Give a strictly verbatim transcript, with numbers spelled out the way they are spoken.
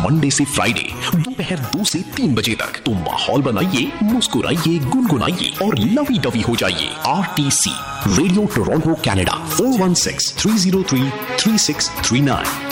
Monday से Friday दोपहर दो से तीन बजे तक। तो माहौल बनाइए, मुस्कुराइए, गुनगुनाइए और लवी डवी हो जाइए। RTC radio Toronto Canada four one six three zero three three six three nine.